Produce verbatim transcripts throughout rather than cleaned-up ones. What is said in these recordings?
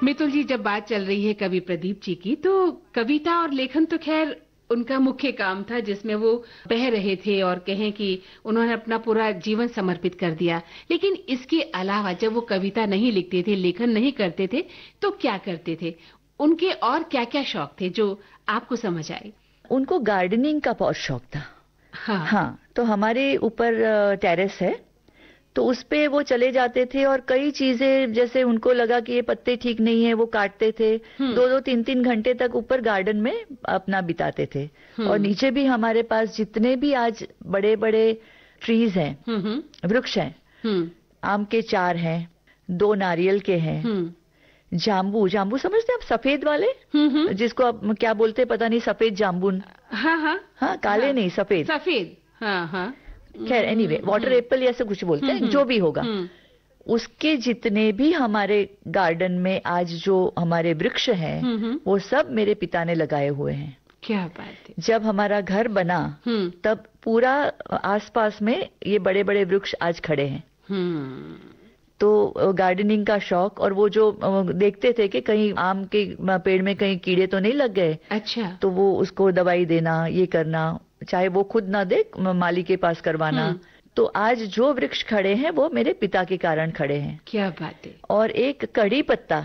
मितुल जी, जब बात चल रही है कवि प्रदीप जी की, तो कविता और लेखन तो खैर उनका मुख्य काम था, जिसमें वो बह रहे थे और कहें कि उन्होंने अपना पूरा जीवन समर्पित कर दिया। लेकिन इसके अलावा जब वो कविता नहीं लिखते थे, लेखन नहीं करते थे, तो क्या करते थे? उनके और क्या-क्या शौक थे जो आपको समझ आए? उनको गार्डनिंग का बहुत शौक था। हाँ, हाँ, तो हमारे ऊपर टेरेस है, तो उस पे वो चले जाते थे और कई चीजें, जैसे उनको लगा कि ये पत्ते ठीक नहीं है, वो काटते थे। दो दो तीन तीन घंटे तक ऊपर गार्डन में अपना बिताते थे। और नीचे भी हमारे पास जितने भी आज बड़े बड़े ट्रीज हैं, वृक्ष हैं, आम के चार हैं, दो नारियल के हैं, जाम्बू, जाम्बू समझते हैं आप, सफेद वाले, जिसको आप क्या बोलते हैं पता नहीं, सफेद जाम्बून। हाँ हाँ हाँ, काले नहीं, सफेद सफेद। हाँ हाँ खैर, एनीवे वाटर एप्पल ऐसे कुछ बोलते हैं, जो भी होगा। उसके जितने भी हमारे गार्डन में आज जो हमारे वृक्ष हैं, वो सब मेरे पिता ने लगाए हुए हैं। क्या बात है। जब हमारा घर बना तब पूरा आसपास में ये बड़े बड़े वृक्ष आज खड़े हैं। तो गार्डनिंग का शौक, और वो जो देखते थे कि कहीं आम के पेड़ में कहीं कीड़े तो नहीं लग गए। अच्छा। तो वो उसको दवाई देना, ये करना, चाहे वो खुद ना दे, माली के पास करवाना। तो आज जो वृक्ष खड़े हैं वो मेरे पिता के कारण खड़े हैं। क्या बात है। और एक कड़ी पत्ता,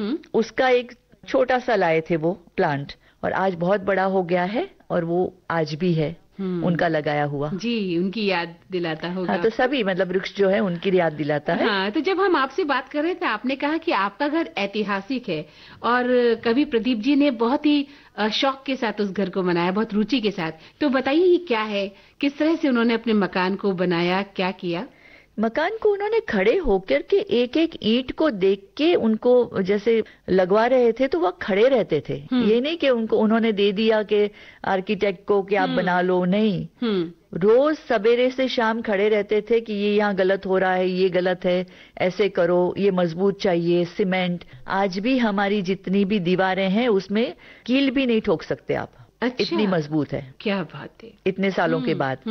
उसका एक छोटा सा लाए थे वो प्लांट, और आज बहुत बड़ा हो गया है और वो आज भी है उनका लगाया हुआ। जी, उनकी याद दिलाता होगा। हाँ, तो सभी मतलब वृक्ष जो है उनकी याद दिलाता है। हाँ, तो जब हम आपसे बात कर रहे थे, आपने कहा कि आपका घर ऐतिहासिक है और कवि प्रदीप जी ने बहुत ही शौक के साथ उस घर को बनाया, बहुत रुचि के साथ। तो बताइए ये क्या है, किस तरह से उन्होंने अपने मकान को बनाया, क्या किया? मकान को उन्होंने खड़े होकर के एक एक ईंट को देख के उनको जैसे लगवा रहे थे, तो वह खड़े रहते थे। ये नहीं कि उनको उन्होंने दे दिया कि आर्किटेक्ट को कि आप बना लो, नहीं। रोज सवेरे से शाम खड़े रहते थे कि ये यहाँ गलत हो रहा है, ये गलत है, ऐसे करो, ये मजबूत चाहिए, सीमेंट। आज भी हमारी जितनी भी दीवारें हैं उसमें कील भी नहीं ठोक सकते आप। अच्छा, इतनी मजबूत है। क्या बात है। इतने सालों के बाद।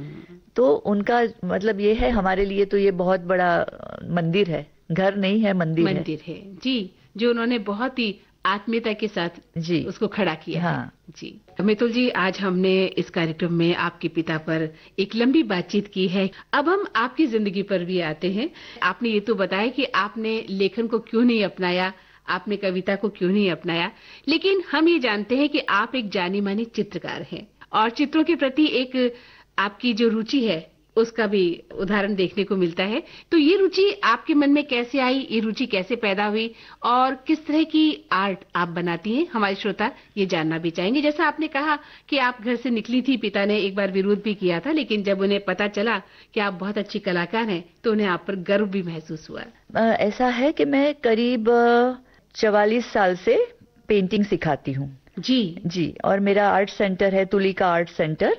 तो उनका मतलब ये है, हमारे लिए तो ये बहुत बड़ा मंदिर है, घर नहीं है, मंदिर, मंदिर है। है जी, जो उन्होंने बहुत ही आत्मीयता के साथ जी उसको खड़ा किया। हाँ है। जी मितुल जी, आज हमने इस कार्यक्रम में आपके पिता पर एक लंबी बातचीत की है। अब हम आपकी जिंदगी पर भी आते हैं। आपने ये तो बताया कि आपने लेखन को क्यों नहीं अपनाया, आपने कविता को क्यों नहीं अपनाया, लेकिन हम ये जानते हैं कि आप एक जानी मानी चित्रकार हैं और चित्रों के प्रति एक आपकी जो रुचि है उसका भी उदाहरण देखने को मिलता है। तो ये रुचि आपके मन में कैसे आई, ये रुचि कैसे पैदा हुई और किस तरह की आर्ट आप बनाती हैं, हमारे श्रोता ये जानना भी चाहेंगे। जैसा आपने कहा कि आप घर से निकली थी, पिता ने एक बार विरोध भी किया था, लेकिन जब उन्हें पता चला कि आप बहुत अच्छी कलाकार हैं तो उन्हें आप पर गर्व भी महसूस हुआ। आ, ऐसा है कि मैं करीब चवालीस साल से पेंटिंग सिखाती हूँ। जी जी और मेरा आर्ट सेंटर है, तुलिका आर्ट सेंटर,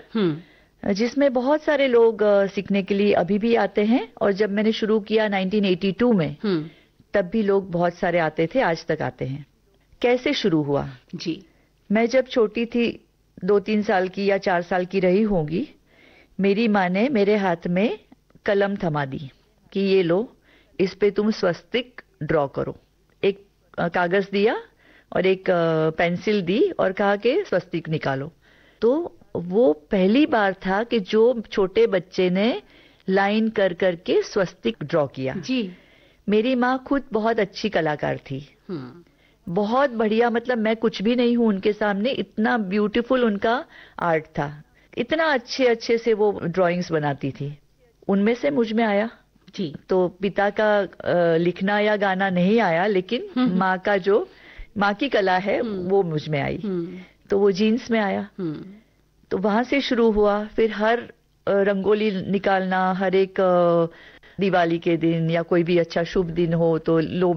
जिसमें बहुत सारे लोग सीखने के लिए अभी भी आते हैं। और जब मैंने शुरू किया उन्नीस सौ बयासी में, तब भी लोग बहुत सारे आते थे, आज तक आते हैं। कैसे शुरू हुआ? जी मैं जब छोटी थी, दो तीन साल की या चार साल की रही होंगी, मेरी माँ ने मेरे हाथ में कलम थमा दी कि ये लो, इस पे तुम स्वस्तिक ड्रॉ करो। एक कागज दिया और एक पेंसिल दी और कहा कि स्वस्तिक निकालो। तो वो पहली बार था कि जो छोटे बच्चे ने लाइन कर कर के स्वस्तिक ड्रॉ किया। जी मेरी माँ खुद बहुत अच्छी कलाकार थी, बहुत बढ़िया, मतलब मैं कुछ भी नहीं हूँ उनके सामने। इतना ब्यूटीफुल उनका आर्ट था, इतना अच्छे अच्छे से वो ड्राइंग्स बनाती थी। उनमें से मुझ में आया। जी तो पिता का आ, लिखना या गाना नहीं आया, लेकिन माँ का जो माँ की कला है वो मुझ में आई। तो वो जीन्स में आया। तो वहां से शुरू हुआ। फिर हर रंगोली निकालना, हर एक दिवाली के दिन या कोई भी अच्छा शुभ दिन हो तो लोग